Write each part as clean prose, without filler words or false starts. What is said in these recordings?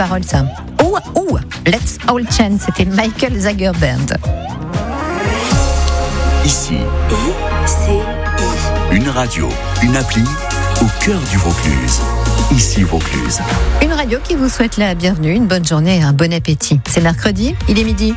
paroles, ça. Let's All Chant, c'était Michael Zager Band. Ici, une radio, une appli au cœur du Vaucluse. Ici Vaucluse. Une radio qui vous souhaite la bienvenue, une bonne journée et un bon appétit. C'est mercredi, il est midi.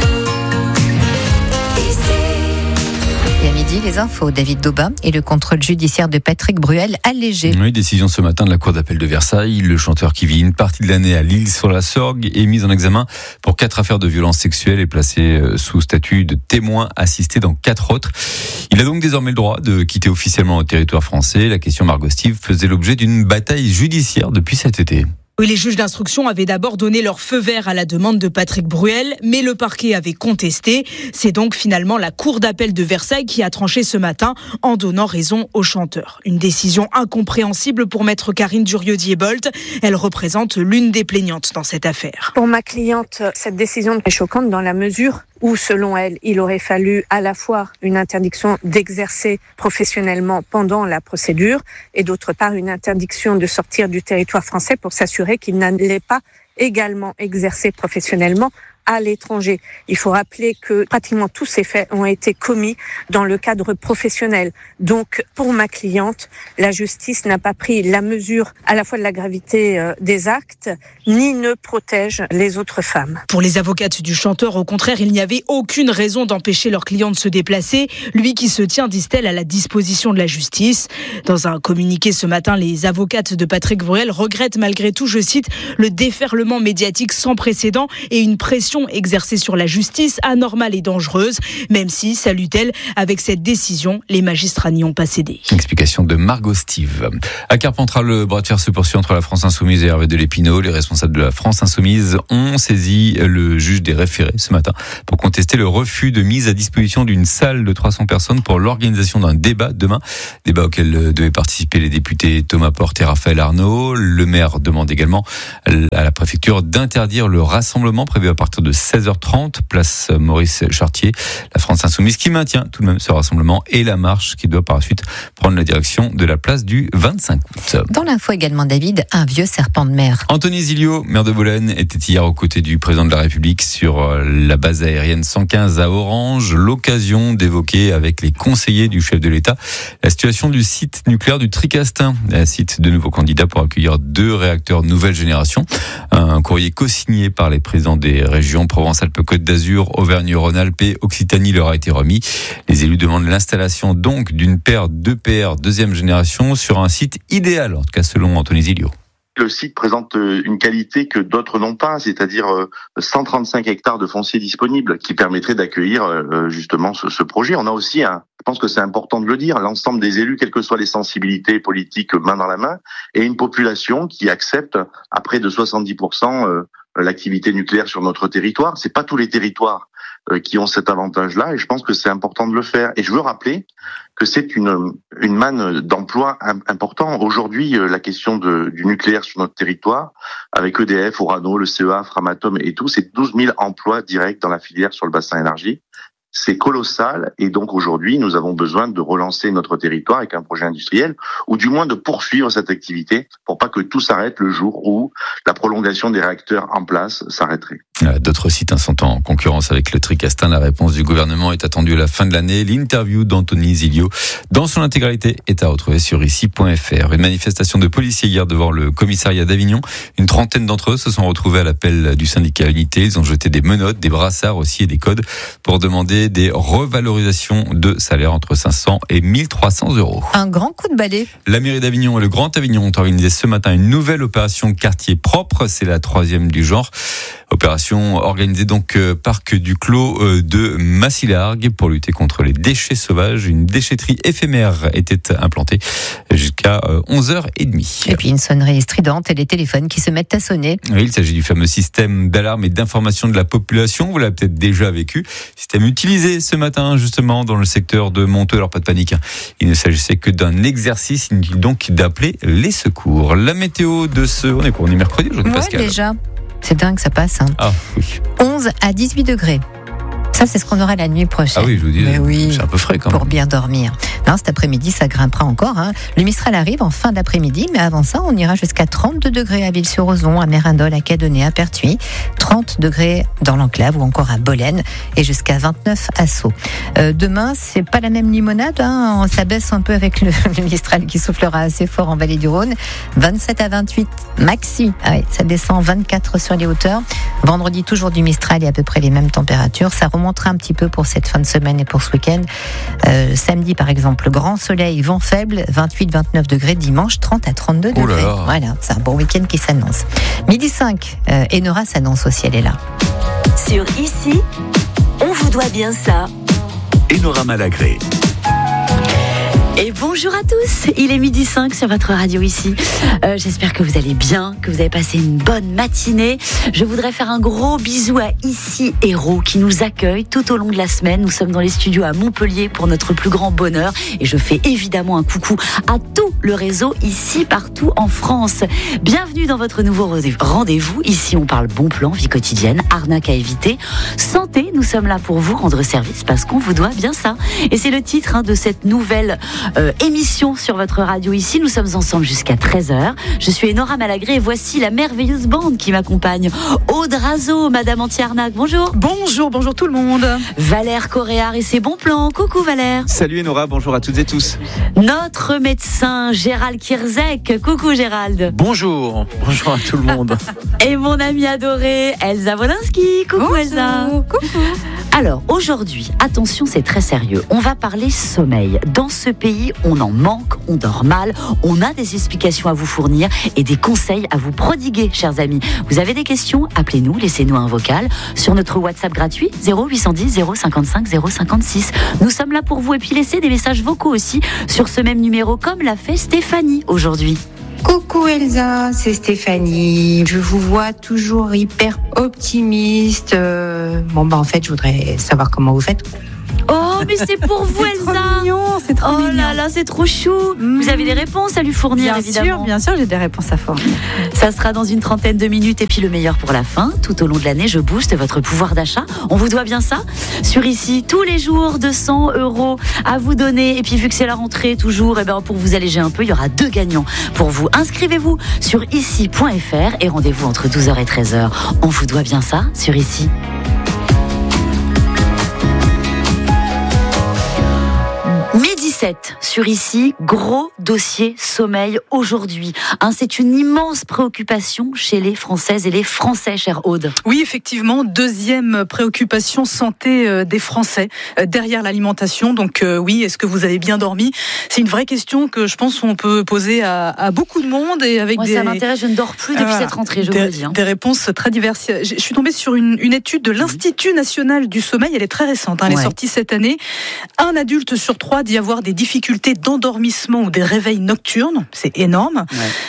Et à midi, les infos. David Daubin et le contrôle judiciaire de Patrick Bruel allégé. Oui, décision ce matin de la Cour d'appel de Versailles. Le chanteur qui vit une partie de l'année à l'Isle-sur-la-Sorgue est mis en examen pour 4 affaires de violences sexuelles et placé sous statut de témoin assisté dans 4 autres. Il a donc désormais le droit de quitter officiellement le territoire français. La question Margot Steve faisait l'objet d'une bataille judiciaire depuis cet été. Oui, les juges d'instruction avaient d'abord donné leur feu vert à la demande de Patrick Bruel, mais le parquet avait contesté. C'est donc finalement la Cour d'appel de Versailles qui a tranché ce matin en donnant raison au chanteur. Une décision incompréhensible pour maître Karine Durieux-Diebold. Elle représente l'une des plaignantes dans cette affaire. Pour ma cliente, cette décision est choquante dans la mesure où, selon elle, il aurait fallu à la fois une interdiction d'exercer professionnellement pendant la procédure et d'autre part une interdiction de sortir du territoire français pour s'assurer qu'il n'allait pas également exercer professionnellement à l'étranger. Il faut rappeler que pratiquement tous ces faits ont été commis dans le cadre professionnel. Donc, pour ma cliente, la justice n'a pas pris la mesure à la fois de la gravité des actes, ni ne protège les autres femmes. Pour les avocates du chanteur, au contraire, il n'y avait aucune raison d'empêcher leur client de se déplacer, lui qui se tient, disent-elles, à la disposition de la justice. Dans un communiqué ce matin, les avocates de Patrick Bruel regrettent malgré tout, je cite, le déferlement médiatique sans précédent et une pression exercée sur la justice anormale et dangereuse, même si, saluent-elles, avec cette décision, les magistrats n'y ont pas cédé. Explication de Margot Steve. À Carpentras, le bras de fer se poursuit entre la France Insoumise et Hervé Delépinot. Les responsables de la France Insoumise ont saisi le juge des référés ce matin pour contester le refus de mise à disposition d'une salle de 300 personnes pour l'organisation d'un débat demain. Débat auquel devaient participer les députés Thomas Porte et Raphaël Arnaud. Le maire demande également à la préfecture d'interdire le rassemblement prévu à partir de 16h30, place Maurice Chartier. La France Insoumise qui maintient tout de même ce rassemblement et la marche qui doit par la suite prendre la direction de la place du 25 août. Dans l'info également, David, un vieux serpent de mer. Anthony Zilio, maire de Bolène, était hier aux côtés du président de la République sur la base aérienne 115 à Orange. L'occasion d'évoquer avec les conseillers du chef de l'État la situation du site nucléaire du Tricastin. Un site de nouveaux candidats pour accueillir 2 réacteurs nouvelle génération. Un courrier co-signé par les présidents des régions Provence-Alpes-Côte d'Azur, Auvergne-Rhône-Alpes et Occitanie leur a été remis. Les élus demandent l'installation donc d'une paire d'EPR deuxième génération sur un site idéal, en tout cas selon Anthony Zilio. Le site présente une qualité que d'autres n'ont pas, c'est-à-dire 135 hectares de foncier disponible qui permettrait d'accueillir justement ce projet. On a aussi, je pense que c'est important de le dire, l'ensemble des élus, quelles que soient les sensibilités politiques main dans la main, et une population qui accepte à près de 70% l'activité nucléaire sur notre territoire. C'est pas tous les territoires qui ont cet avantage-là, et je pense que c'est important de le faire. Et je veux rappeler que c'est une manne d'emplois important. Aujourd'hui, la question du nucléaire sur notre territoire, avec EDF, Orano, le CEA, Framatome et tout, c'est 12 000 emplois directs dans la filière sur le bassin élargi. C'est colossal, et donc aujourd'hui, nous avons besoin de relancer notre territoire avec un projet industriel, ou du moins de poursuivre cette activité pour pas que tout s'arrête le jour où la prolongation des réacteurs en place s'arrêterait. D'autres sites sont en concurrence avec le Tricastin. La réponse du gouvernement est attendue à la fin de l'année. L'interview d'Anthony Zilio dans son intégralité est à retrouver sur ici.fr. Une manifestation de policiers hier devant le commissariat d'Avignon. Une trentaine d'entre eux se sont retrouvés à l'appel du syndicat Unité. Ils ont jeté des menottes, des brassards aussi et des codes pour demander des revalorisations de salaire entre 500 et 1300 euros. Un grand coup de balai. La mairie d'Avignon et le Grand Avignon ont organisé ce matin une nouvelle opération quartier propre. C'est la 3e du genre. Opération organisée donc parc du Clos de Massilargues pour lutter contre les déchets sauvages. Une déchetterie éphémère était implantée jusqu'à 11h30. Et puis une sonnerie stridente et les téléphones qui se mettent à sonner. Oui, il s'agit du fameux système d'alarme et d'information de la population. Vous l'avez peut-être déjà vécu. Système utilisé ce matin justement dans le secteur de Monteux. Alors pas de panique. Il ne s'agissait que d'un exercice. Inutile donc d'appeler les secours. La météo de on est mercredi aujourd'hui, Pascal. Déjà. C'est dingue, ça passe. Ah oui. 11 à 18 degrés. Ça, c'est ce qu'on aura la nuit prochaine. Ah oui, je vous dis, oui, c'est un peu frais quand même. pour bien dormir. Non, cet après-midi, ça grimpera encore. Le Mistral arrive en fin d'après-midi, mais avant ça, on ira jusqu'à 32 degrés à Ville-sur-Ozon, à Mérindol, à Cadenet, à Pertuis, 30 degrés dans l'Enclave ou encore à Bolène, et jusqu'à 29 à Sceaux. Demain, c'est pas la même limonade. Ça baisse un peu avec le Mistral qui soufflera assez fort en vallée du Rhône. 27 à 28 maxi. Ça descend 24 sur les hauteurs. Vendredi, toujours du Mistral et à peu près les mêmes températures. Ça remontera un petit peu pour cette fin de semaine et pour ce week-end. Samedi, par exemple, grand soleil, vent faible, 28-29 degrés. Dimanche, 30 à 32 degrés. Voilà, c'est un bon week-end qui s'annonce. Midi 5, Enora s'annonce aussi, elle est là. Sur Ici, on vous doit bien ça. Enora Malagré. Et bonjour à tous, il est midi 5 sur votre radio Ici. J'espère que vous allez bien, que vous avez passé une bonne matinée. Je voudrais faire un gros bisou à Ici Héros qui nous accueille tout au long de la semaine. Nous sommes dans les studios à Montpellier pour notre plus grand bonheur. Et je fais évidemment un coucou à tout le réseau Ici partout en France. Bienvenue dans votre nouveau rendez-vous. Ici on parle bon plan, vie quotidienne, arnaque à éviter, santé. Nous sommes là pour vous rendre service parce qu'on vous doit bien ça. Et c'est le titre de cette nouvelle émission sur votre radio Ici. Nous sommes ensemble jusqu'à 13h. Je suis Enora Malagré et voici la merveilleuse bande qui m'accompagne. Aude Razo, Madame Anti-Arnaque, bonjour. Bonjour tout le monde. Valère Coréard et ses bons plans. Coucou Valère. Salut Enora, bonjour à toutes et tous. Notre médecin Gérald Kierzek. Coucou Gérald. Bonjour à tout le monde. Et mon amie adorée Elsa Wolinski. Coucou bonjour. Elsa. Coucou. Alors aujourd'hui, attention, c'est très sérieux. On va parler sommeil. Dans ce pays, on en manque, on dort mal, on a des explications à vous fournir et des conseils à vous prodiguer, chers amis. Vous avez des questions? Appelez-nous, laissez-nous un vocal sur notre WhatsApp gratuit 0810 055 056. Nous sommes là pour vous et puis laissez des messages vocaux aussi sur ce même numéro comme l'a fait Stéphanie aujourd'hui. Coucou Elsa, c'est Stéphanie. Je vous vois toujours hyper optimiste. En fait, je voudrais savoir comment vous faites. Oh, mais c'est pour vous, Elsa. C'est trop mignon. Oh là là, c'est trop chou. Vous avez des réponses à lui fournir, évidemment. Bien sûr, j'ai des réponses à fournir. Ça sera dans une trentaine de minutes. Et puis le meilleur pour la fin. Tout au long de l'année, je booste votre pouvoir d'achat. On vous doit bien ça. Sur Ici, tous les jours, 200 € à vous donner. Et puis vu que c'est la rentrée, toujours, pour vous alléger un peu, il y aura 2 gagnants pour vous. Inscrivez-vous sur ici.fr et rendez-vous entre 12h et 13h. On vous doit bien ça sur Ici. Midi 7 sur Ici, gros dossier sommeil aujourd'hui. C'est une immense préoccupation chez les Françaises et les Français, chère Aude. Oui, effectivement, deuxième préoccupation santé des Français derrière l'alimentation. Donc oui, est-ce que vous avez bien dormi? C'est une vraie question que je pense qu'on peut poser à beaucoup de monde et avec Moi, ça m'intéresse, je ne dors plus depuis cette rentrée, je vous le dis. Des réponses très diverses. Je suis tombée sur une étude de l'Institut national du sommeil, elle est très récente, elle est sortie cette année. Un adulte sur 3 dit avoir des difficultés d'endormissement ou des réveils nocturnes, c'est énorme.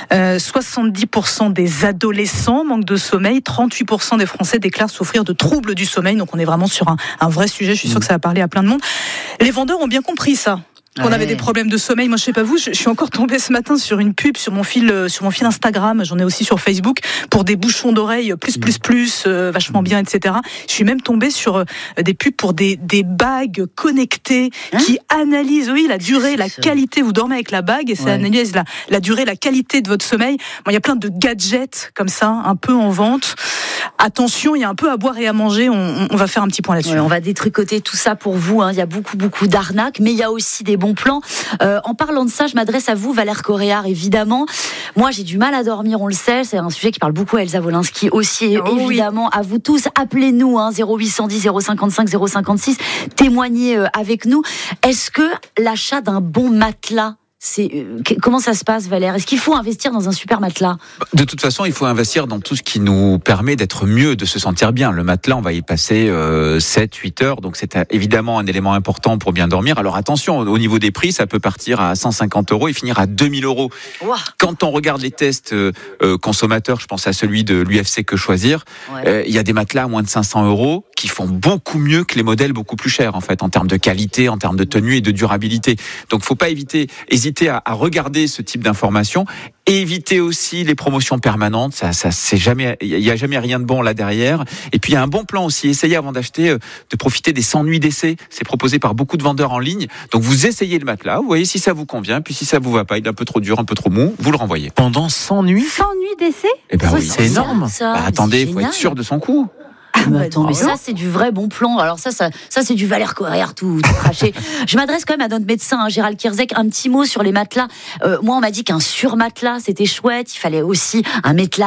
70% des adolescents manquent de sommeil, 38% des Français déclarent souffrir de troubles du sommeil, donc on est vraiment sur un vrai sujet, je suis sûre que ça va parler à plein de monde. Les vendeurs ont bien compris ça. On avait des problèmes de sommeil. Moi, je sais pas vous, je suis encore tombée ce matin sur une pub sur mon fil Instagram. J'en ai aussi sur Facebook pour des bouchons d'oreilles plus, vachement bien, etc. Je suis même tombée sur des pubs pour des bagues connectées qui analysent, la durée, la qualité. Vous dormez avec la bague et ça analyse la durée, la qualité de votre sommeil. Il y a plein de gadgets comme ça, un peu en vente. Attention, il y a un peu à boire et à manger. On va faire un petit point là-dessus. On va détricoter tout ça pour vous. Il y a beaucoup d'arnaques, mais il y a aussi des bons plans. En parlant de ça, je m'adresse à vous, Valère Coréard, évidemment. Moi, j'ai du mal à dormir, on le sait. C'est un sujet qui parle beaucoup à Elsa Wolinski aussi, évidemment. À vous tous, appelez-nous, 0810 055 056. Témoignez avec nous. Est-ce que l'achat d'un bon matelas, comment ça se passe, Valère? Est-ce qu'il faut investir dans un super matelas? De toute façon, il faut investir dans tout ce qui nous permet d'être mieux, de se sentir bien. Le matelas, on va y passer 7-8 heures, donc c'est évidemment un élément important pour bien dormir. Alors attention, au niveau des prix, ça peut partir à 150 € et finir à 2000 €. Wow. Quand on regarde les tests consommateurs, je pense à celui de l'UFC Que Choisir, il y a des matelas à moins de 500 € qui font beaucoup mieux que les modèles beaucoup plus chers, en fait, en termes de qualité, en termes de tenue et de durabilité. Donc, faut pas hésiter à regarder ce type d'informations. Et éviter aussi les promotions permanentes, ça c'est jamais, il y a jamais rien de bon là derrière. Et puis il y a un bon plan aussi. Essayez avant d'acheter de profiter des 100 nuits d'essai. C'est proposé par beaucoup de vendeurs en ligne. Donc vous essayez le matelas, vous voyez si ça vous convient, puis si ça vous va pas, il est un peu trop dur, un peu trop mou, vous le renvoyez. Pendant 100 nuits. 100 nuits d'essai. Eh ben oui, c'est énorme. Attendez, il faut être sûr de son coup. Mais attends, mais ça c'est du vrai bon plan. Alors ça c'est du Valère Coerre tout craché. Je m'adresse quand même à notre médecin, Gérald Kierzek, un petit mot sur les matelas. Moi on m'a dit qu'un surmatelas c'était chouette. Il fallait aussi un matelas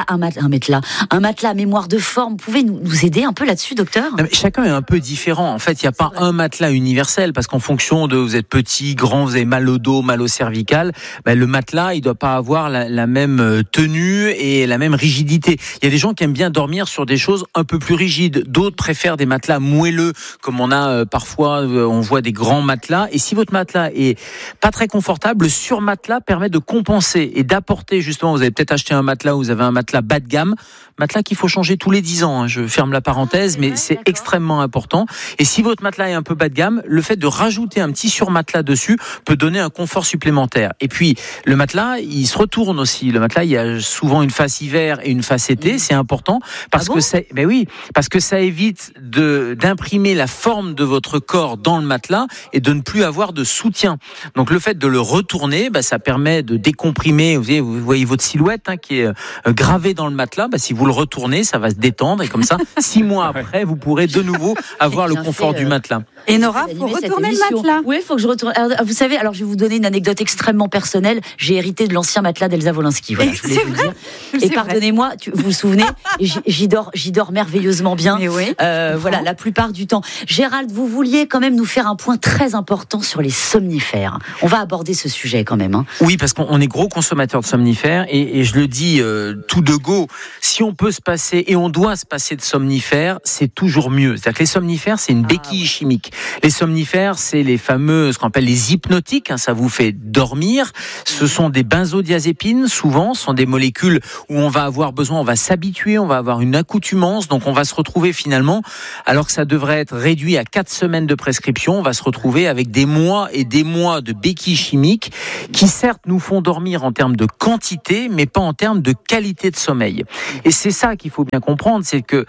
à mémoire de forme. Vous pouvez nous aider un peu là-dessus, docteur? Non, mais chacun est un peu différent. En fait, il n'y a pas un matelas universel parce qu'en fonction de vous êtes petit, grand, vous avez mal au dos, mal au cervical, le matelas il doit pas avoir la même tenue et la même rigidité. Il y a des gens qui aiment bien dormir sur des choses un peu plus rigides. D'autres préfèrent des matelas moelleux, comme on a parfois, on voit des grands matelas. Et si votre matelas est pas très confortable, le surmatelas permet de compenser et d'apporter justement. Vous avez peut-être acheté un matelas où vous avez un matelas bas de gamme, matelas qu'il faut changer tous les 10 ans. Hein. Je ferme la parenthèse, mais c'est extrêmement important. Et si votre matelas est un peu bas de gamme, le fait de rajouter un petit surmatelas dessus peut donner un confort supplémentaire. Et puis le matelas, il se retourne aussi. Le matelas, il y a souvent une face hiver et une face été. C'est important parce que c'est, parce que ça évite d'imprimer la forme de votre corps dans le matelas et de ne plus avoir de soutien. Donc le fait de le retourner, ça permet de décomprimer. Vous voyez votre silhouette qui est gravée dans le matelas. Si vous le retournez, ça va se détendre et comme ça, 6 mois après, vous pourrez de nouveau avoir le confort du matelas. Et Nora, faut retourner le matelas. Oui, faut que je retourne. Alors, vous savez, je vais vous donner une anecdote extrêment personnelle. J'ai hérité de l'ancien matelas d'Elsa Wolinski. Voilà, je voulais vous dire. Et pardonnez-moi, vous vous souvenez, j'y dors merveilleusement bien. Oui, voilà, la plupart du temps. Gérald, vous vouliez quand même nous faire un point très important sur les somnifères. On va aborder ce sujet quand même. Oui, parce qu'on est gros consommateurs de somnifères et je le dis tout de go, si on peut se passer et on doit se passer de somnifères, c'est toujours mieux. C'est-à-dire que les somnifères, c'est une béquille chimique. Les somnifères, c'est les fameux, ce qu'on appelle les hypnotiques, ça vous fait dormir. Ce sont des benzodiazépines, souvent, ce sont des molécules où on va avoir besoin, on va s'habituer, on va avoir une accoutumance, donc on va se retrouver finalement, alors que ça devrait être réduit à 4 semaines de prescription, on va se retrouver avec des mois et des mois de béquilles chimiques qui certes nous font dormir en termes de quantité, mais pas en termes de qualité de sommeil. Et c'est ça qu'il faut bien comprendre, c'est que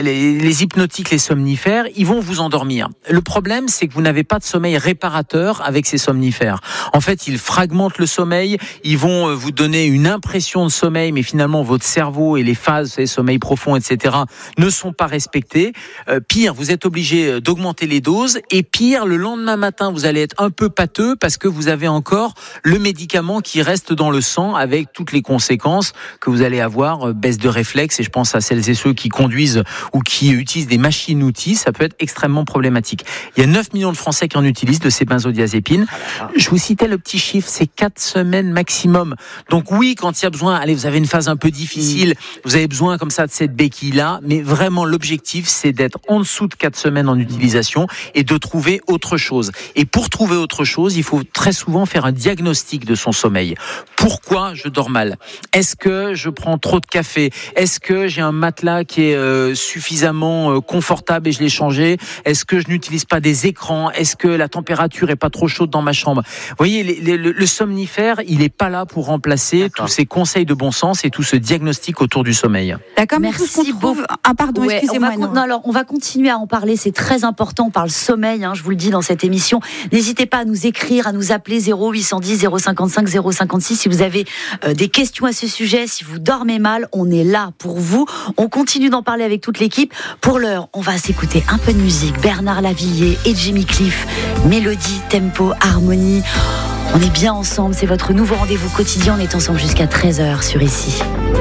les hypnotiques, les somnifères, ils vont vous endormir. Le problème, c'est que vous n'avez pas de sommeil réparateur avec ces somnifères. En fait, ils fragmentent le sommeil, ils vont vous donner une impression de sommeil, mais finalement, votre cerveau et les phases, sommeil profond, etc., ne sont pas respectées. Pire, vous êtes obligé d'augmenter les doses, et pire, le lendemain matin, vous allez être un peu pâteux parce que vous avez encore le médicament qui reste dans le sang avec toutes les conséquences que vous allez avoir, baisse de réflexe, et je pense à celles et ceux qui conduisent ou qui utilisent des machines-outils, ça peut être extrêmement problématique. Il y a 9 millions de Français qui en utilisent de ces benzodiazépines. Je vous citais le petit chiffre, c'est 4 semaines maximum. Donc oui, quand il y a besoin, allez, vous avez une phase un peu difficile, vous avez besoin comme ça de cette béquille-là, mais vraiment l'objectif, c'est d'être en dessous de 4 semaines en utilisation et de trouver autre chose. Et pour trouver autre chose, il faut très souvent faire un diagnostic de son sommeil. Pourquoi je dors mal? Est-ce que je prends trop de café? Est-ce que j'ai un matelas qui est suffisamment confortable et je l'ai changé? Est-ce que je n'utilise pas des écrans? Est-ce que la température est pas trop chaude dans ma chambre? Vous voyez, le somnifère, il est pas là pour remplacer tous ces conseils de bon sens et tout ce diagnostic autour du sommeil. D'accord, merci beaucoup. Ah pardon, excusez-moi. Alors, on va continuer à en parler, c'est très important, on parle sommeil, je vous le dis dans cette émission. N'hésitez pas à nous écrire, à nous appeler 0810 055 056 si vous avez des questions à ce sujet, si vous dormez mal, on est là pour vous. On continue d'en parler avec toute l'équipe. Pour l'heure, on va s'écouter un peu de musique. Bernard Lavilliers et Jimmy Cliff, mélodie, tempo, harmonie. On est bien ensemble, c'est votre nouveau rendez-vous quotidien, on est ensemble jusqu'à 13h sur Ici.